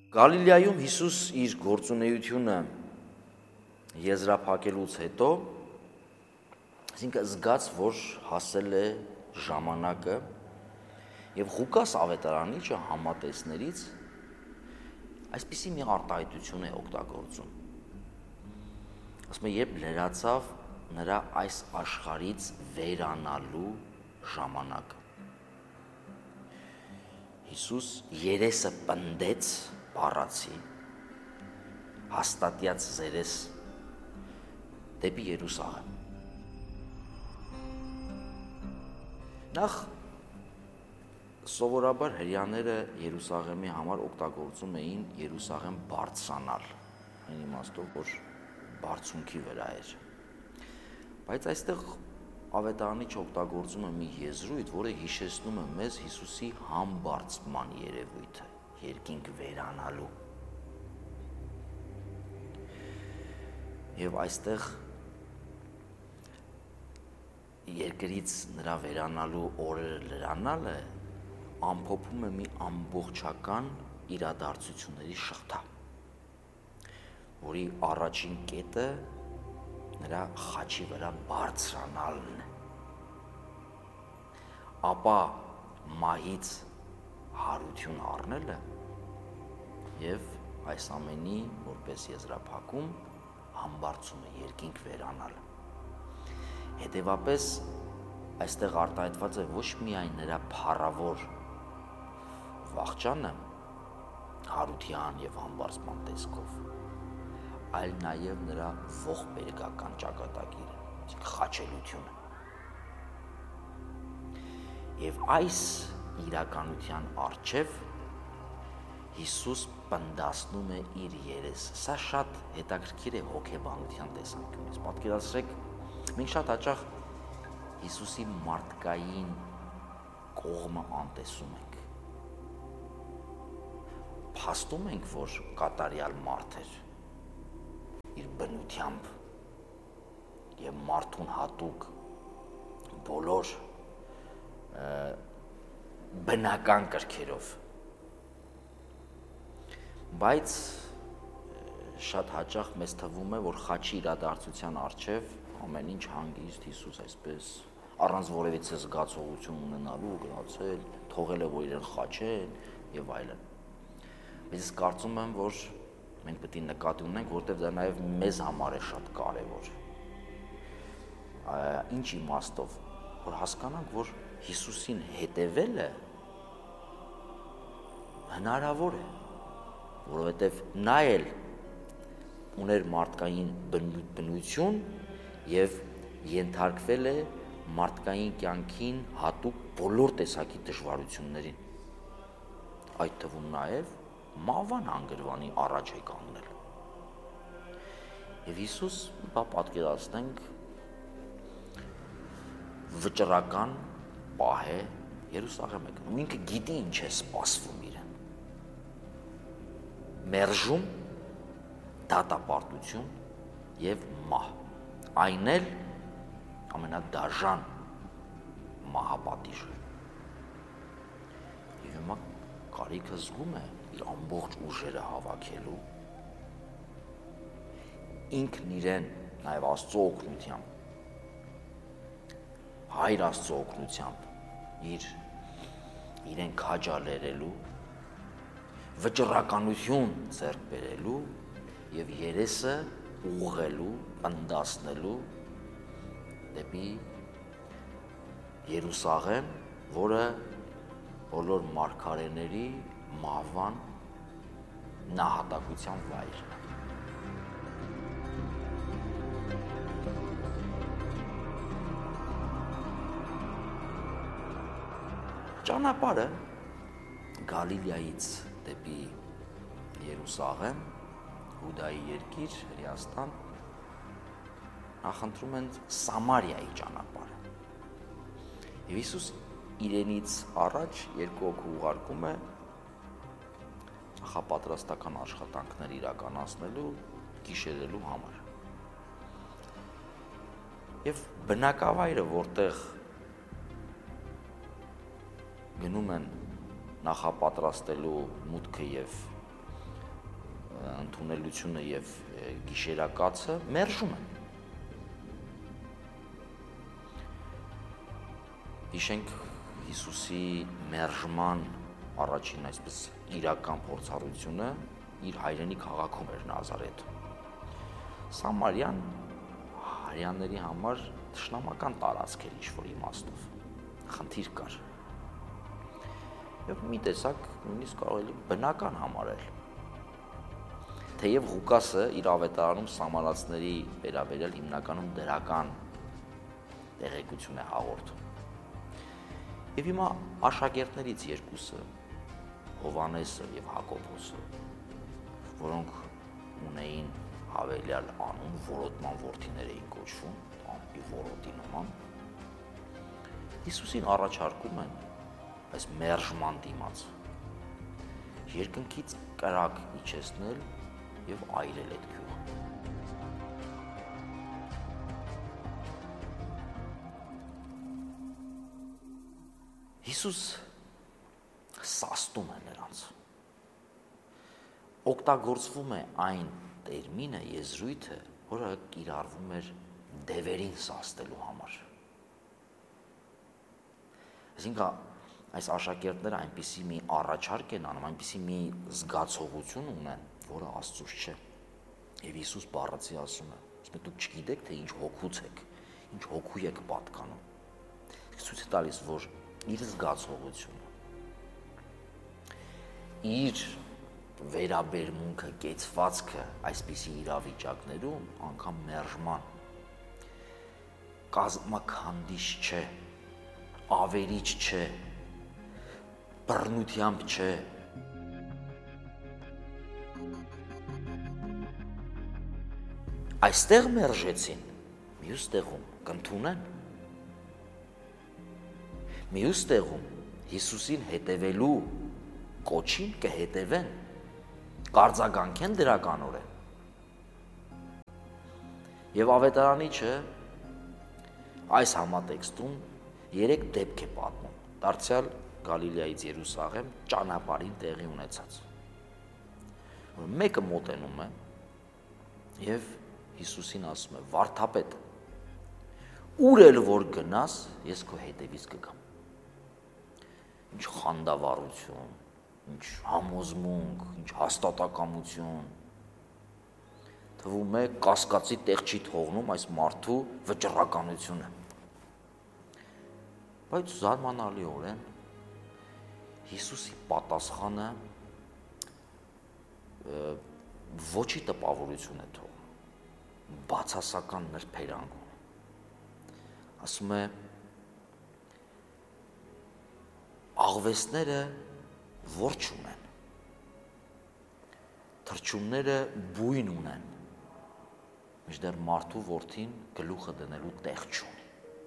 Գալիլեայում Հիսուս իր գործունեությունը եզրափակելուց հետո, այսինքն զգաց, որ հասել է ժամանակը, եւ Ղուկաս ավետարանիչը համատեսներից այսպիսի մի արտահայտություն է օգտագործում։ Ասում է, երբ լրացավ նրա այս աշխարհից վերանալու ժամանակը։ Հիսուս երեսը պնդեց բառացի, հաստատյաց զերես դեպի Երուսաղեմ։ Նախ սովորաբար հրեաները Երուսաղեմի համար օգտագործում էին Երուսաղեմ բարձրանալ, այն իմաստով, որ բարձունքի վրա էր։ Բայց այստեղ ավետարանիչը օգտագործում է մի եզրույթ, որը հիշեցնում է մեզ Հիսուսի համբարձման երևույթը, երկինք վերանալու։ Եվ այստեղ երկրից նրա վերանալու օրերը լրանալը ամփոփում է մի ամբողջական իրադարձությունների շղթա, որի առաջին կետը նրա խաչի վրա բարձրանալն է, ապա մահից հարություն առնելը եւ այս ամենի որպես եզրափակում համբարձումը, երկինք վերանալը։ Հետևապես այստեղ արտահայտված է ոչ միայն նրա փառավոր վախճանը հարության եւ համբարձման տեսքով, այլ նաեւ նրա ողբերգական ճակատագիրը, խաչելությունը։ Եվ այս իրականության առջև Հիսուս պնդասնում է իր երեսը։ Սա շատ հետաքրքիր է հոգեբանության տեսանկյունից։ Պատկերացրեք, մենք շատ հաճախ Հիսուսի մարդկային կողմը անտեսում ենք։ Փաստում ենք, որ կատարյալ մարդ էր իր բնությամբ եւ մարդուն հատուկ բոլոր բնական կրքերով, բայց շատ հաճախ մեզ թվում է, որ խաչի իրադարձության առջև ամեն ինչ հանգիստ Հիսուս այսպես առանց որևիցե զգացողություն ունենալու գնացել, թողել է, որ իրեն խաչեն եւ այլն։ Բայց ես կարծում եմ, որ մենք պետք է նկատի ունենք, որտեղ դա նաեւ մեզ համար է շատ կարեւոր։ Ինչ իմաստով, որ հասկանանք, որ Հիսուսին հետևելը հնարավոր է, որովհետև նա էլ ուներ մարդկային բնություն եւ ենթարկվել է մարդկային կյանքին հատուկ բոլոր տեսակի դժվարություններին, այդ թվում նաեւ մահվան հանգրվանի առաջ է կանգնել։ Եվ Հիսուս, պատկերացնենք, վճռական պահ է Երուսաղեմ է գնում, ինքը գիտի ինչ է սպասվում իրեն։ Մերժում, դատապարտություն եւ մահ, այն էլ ամենադաժան մահապատիժը։ Եվ հիմա կարիքը զգում է իր ամբողջ ուժերը հավաքելու, ինքն իրեն նաեւ Աստծո օգնությամբ, Հայր Աստծո օգնությամբ իրեն քաջալերելու, վճռականություն ձեռք բերելու եւ երեսը ուղղելու, պնդասնելու դեպի Երուսաղեմ, որը բոլոր մարգարեների մահվան նահատակության վայրն է։ Ճանապարհը Գալիլեայից դեպի Երուսաղեմ, Հուդայի երկիր, Հրեաստան, նախընտրում են Սամարիայի ճանապարհը։ Եվ Հիսուս իրենից առաջ երկու հոգու ուղարկում է նախապատրաստական աշխատանքներ իրականացնելու, գիշերելու համար։ Եվ բնակավայրը, որտեղ գնում են նախապատրաստելու մուտքը եւ ընդունելությունը եւ գիշերակացը մերժում են։ Հիշենք Հիսուսի մերժման առաջին այսպես իրական փորձառությունը իր հայրենի քաղաքում էր Նազարեթում։ Սամարյան հрьяաների համար թշնամական տարածք էր ինչ-որ իմաստով, խնդիր կար։ Եվ մի տեսակ նույնիսկ կարելի բնական համարել։ Թեև Ղուկասը իր ավետարանում սամարացների վերաբերյալ հիմնականում դրական տեղեկություն է հաղորդում։ Եվ հիմա աշակերտներից երկուսը, Հովհաննեսը եւ Հակոբոսը, որոնք ունեին հավելյալ անուն, որոտման որդիներ էին կոչվում, ամպի որոտի նման, Հիսուսին առաջարկում են այս մերժման դիմաց երկնքից կրակ իջեցնել եւ այրել այդ գյուղը։ Հիսուս սաստում է նրանց։ Օգտագործվում է այն տերմինը, եզրույթը, որը կիրառվում էր դևերին սաստելու համար։ Այսինքն այս աշակերտները այնպիսի մի առաջարկ են անում, այնպիսի մի զգացողություն ունեն, որը Աստծուց չէ։ Եվ Հիսուս բառացի ասում է. «Դուք չգիտեք, թե ինչ հոգուց եք, ինչ հոգու եք պատկանում»։ Ցույց է տալիս, որ իր զգացողությունը, իր վերաբերմունքը, կեցվածքը այսպիսի իրավիճակներում անգամ մերժման կազմաքանդիչ չէ, ավերիչ չէ, բռնությամբ չէ։ Այստեղ մերժեցին, մյուս տեղում կընդունեն։ Մյուս տեղում Հիսուսին հետևելու կոչին կհետևեն, կարձագանքեն դրականորեն։ Եվ ավետարանիչը այս համատեքստում 3 դեպք է պատմում, դարձյալ Գալիլեայից Երուսաղեմ ճանապարհին տեղի ունեցած։ Մեկը մոտենում է եւ Հիսուսին ասում է. «Վարդապետ, ուր էլ որ գնաս, ես քո հետևից կգամ»։ Ինչ խանդավառություն, ինչ համոզմունք, ինչ հաստատակամություն։ Թվում է կասկածի տեղ չի թողնում այս մարդու վճռականությունը։ Բայց զարմանալիորեն Հիսուսի պատասխանը ոչի տպավորություն է թողնում, բացասական նրբերանգ ունի։ Ասում է. «Աղվեսները ворջ ունեն, թռչունները բույն ունեն, մինչդեռ մարդու որդին գլուխը դնելու տեղ չունի»։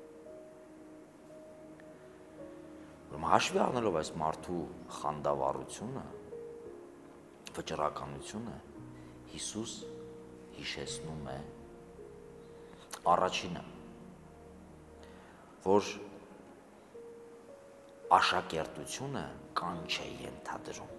Ուրեմն հաշվի առնելով այս մարդու խանդավառությունը, վճռականությունը, Հիսուս հիշեցնում է առաջինը, որ աշակերտությունը կանչ է ենթադրում,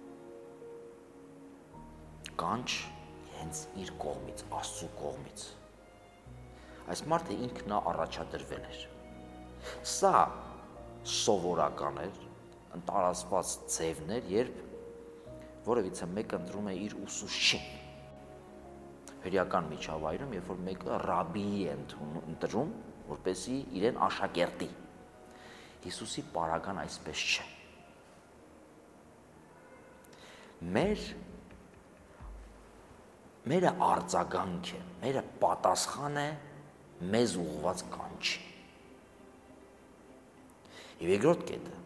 կանչ հենց իր կողմից, Աստծու կողմից։ Այս մարդը ինքն առաջադրվել էր։ Սա սովորական էր, ընտարացված ձևներ, երբ որևիցե մեկը ընտրում է իր ուսուցչին։ Հրեական միջավայրում, երբ որ մեկը ռաբբիի է ընտրում, որպեսզի իրեն աշակերտի։ Հիսուսի պարագան այսպես չէ։ Մերը արձագանք է, մերը պատասխան է մեզ ուղղված կանչի։ Եվ երկրորդ կետը,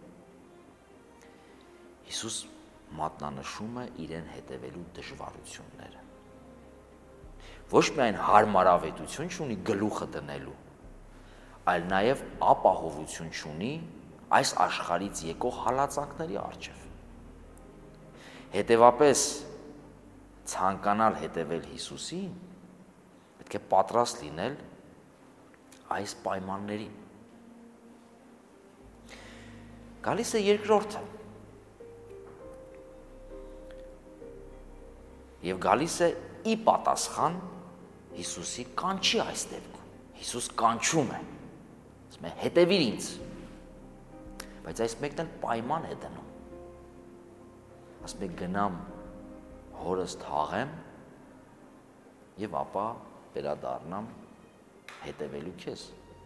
Հիսուս մատնանշում է իրեն հետևելու դժվարությունները։ Ոչ միայն հարմարավետություն չունի գլուխը դնելու, այլ նաև ապահովություն չունի այս աշխարհից եկող հալածանքների առջև։ Հետևապես ցանկանալ հետևել Հիսուսին, պետք է պատրաստ լինել այս պայմաններին։ Գալիս է երկրորդը։ Եվ գալիս է ի պատասխան Հիսուսի կանչի այս դեպքում։ Հիսուս կանչում է։ Ասում է հետևիր ինձ։ Բայց այս մեկն էլ պայման է դնում։ Ասում է գնամ հորս թաղեմ եւ ապա վերադառնամ հետևելու քեզ։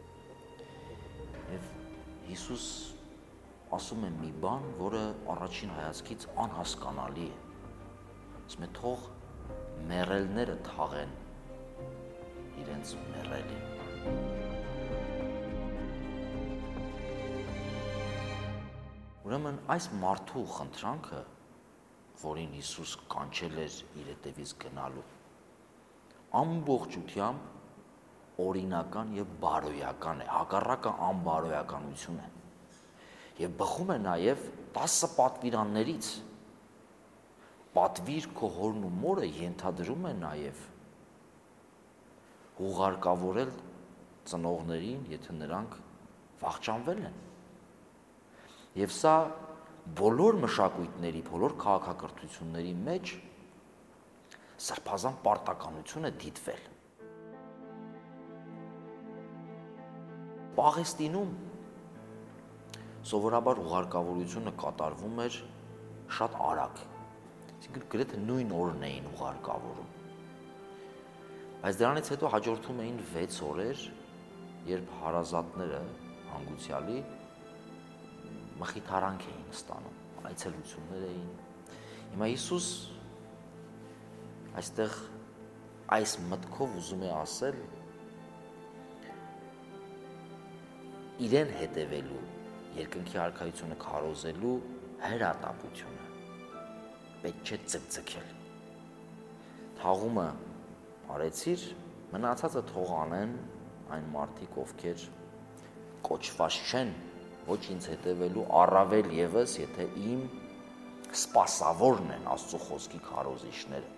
Եվ Հիսուս ասում է մի բան, որը առաջին հայացքից անհասկանալի է։ Ասում է թող մեռելները թաղեն իրենց մեռելին։ Ուրեմն այս մարդու խնդրանքը, որին Հիսուս կանչել էր իր հետևից գնալու, ամբողջությամբ օրինական եւ բարոյական է, հակառակը անբարոյականություն է։ Եվ բխում է նաեւ 10 պատվիրաններից։ Պատվիր քո հորն ու մորը ենթադրում է նաեւ հուղարկավորել ծնողներին, եթե նրանք վախճանվել են։ Եվ սա բոլոր մշակույթների, բոլոր քաղաքակրթությունների մեջ սրբազան պարտականություն է դիտվել։ Պաղեստինում սովորաբար ուղարկավորությունը կատարվում էր շատ արագ, այսինքն գրեթե նույն օրն էին ուղարկավորում։ Բայց դրանից հետո հաջորդում էին 6 օրեր, երբ հարազատները հանգուցյալի մխիթարանք էին ստանում, այցելություններ էին։ Հիմա Հիսուս այստեղ այս մտքով ուզում է ասել իրեն հետևելու, երկնքի արքայությունը քարոզելու հրատապությունը պետք չէ ձգձգել։ Թաղումը արեցիր, մնացածը թող անեն այն մարդիկ, ովքեր կոչված չեն ոչ ինձ հետևելու, առավել եւս, եթե իմ սպասավորն են Աստծո խոսքի քարոզիչները։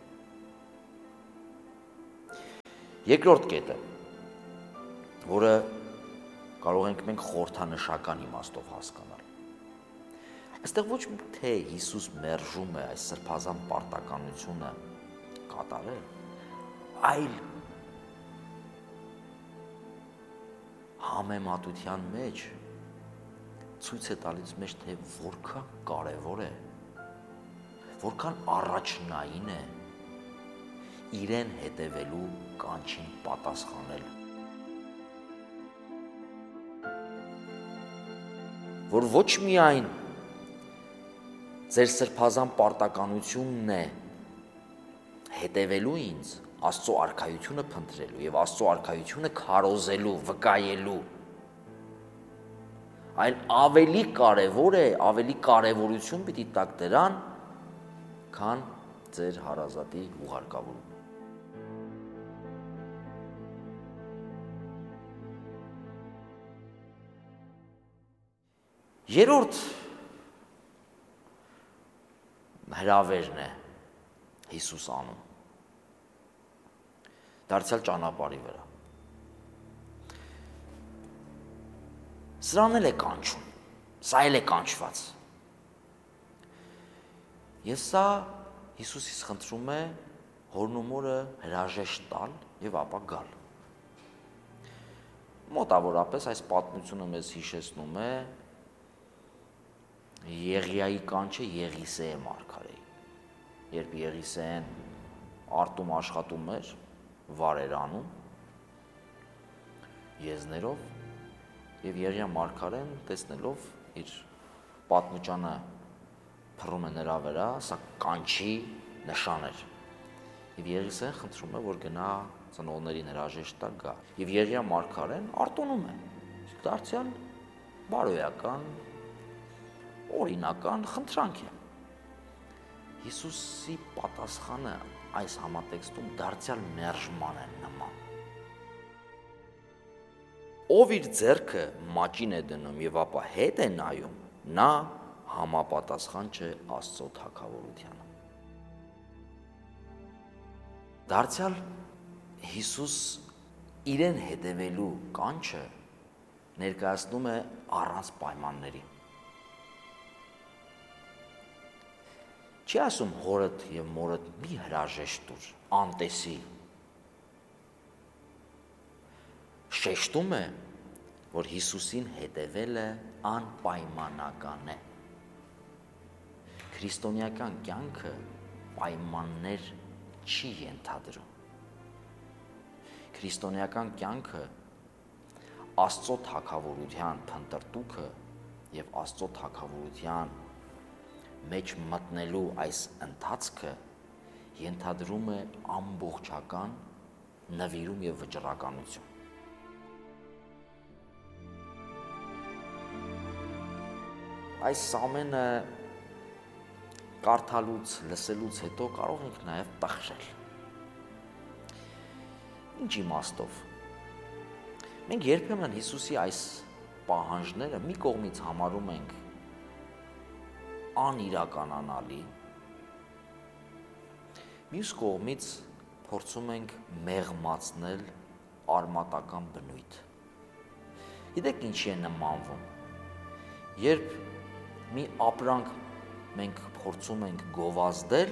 Երկրորդ կետը, որը կարող ենք մենք խորհրդանշական իմաստով հասկանալ։ Այստեղ ոչ թե Հիսուս մերժում է այս սրբազան պարտականությունը կատարել, այլ համեմատության մեջ ցույց է տալիս մեզ, թե որքան կարևոր է, որքան առաջնային է իրեն հետևելու կանչին պատասխանել։ Որ ոչ միայն ձեր սրբազան պարտականությունն է հետևելու ինձ, Աստծո արքայությունը փնտրելու եւ Աստծո արքայությունը քարոզելու, վկայելու, այլ ավելի կարևոր է, ավելի կարևորություն պիտի տաք դրան, քան ձեր հարազատի ուղարկավորումը։ Երրորդ հրավերն է Հիսուս անում դարձյալ ճանապարհի վրա։ Սրան էլ է կանչում, սա էլ է կանչված։ Եվ սա Հիսուսից խնդրում է հորն ու մորը հրաժեշտ տալ եւ ապա գալ։ Մոտավորապես այս պատմությունը մեզ հիշեցնում է Եղիայի կանչը Եղիսեե մարգարեի, երբ Եղիսեեն արտում աշխատում էր, վարեր անում եզներով, եւ Եղիա մարգարեն տեսնելով իր պատմուճանը փռում է նրա վրա, սա կանչի նշան էր։ Եվ Եղիսեեն խնդրում է, որ գնա ծնողներին հրաժեշտ տա գա։ Եվ Եղիա մարգարեն արտոնում է։ Դարձյալ բարոյական, օրինական խնդրանք է։ Հիսուսի պատասխանը այս համատեքստում դարձյալ մերժման է նման։ Ով իր ձեռքը մաճին է դնում եւ ապա հետ է նայում, նա համապատասխան չէ Աստծո թագավորությանը։ Դարձյալ Հիսուս իրեն հետևելու կանչը ներկայացնում է առանց պայմանների։ Չի ասում հորդ եւ մորդ մի հրաժեշտ տուր, անտեսի։ Շեշտում է, որ Հիսուսին հետևելը անպայմանական է։ Քրիստոնեական կյանքը պայմաններ չի ենթադրում։ Քրիստոնեական կյանքը Աստծո թագավորության փնտրտուքը եւ Աստծո թագավորության մեջ մտնելու այս ընթացքը ենթադրում է ամբողջական նվիրում եւ վճռականություն։ Այս ամենը կարդալուց, լսելուց հետո կարող ենք նաև տխրել։ Ինչ իմաստով։ Մենք երբեմն Հիսուսի այս պահանջները մի կողմից համարում ենք անիրականանալի, մյուս կողմից փորձում ենք մեղմացնել արմատական բնույթ։ Գիտեք ինչի է նմանվում։ Երբ մի ապրանք մենք փորձում ենք գովազդել,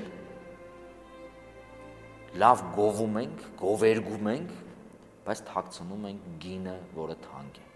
լավ գովում ենք, գովերգում ենք, բայց թաքցնում ենք գինը, որը թանկ է։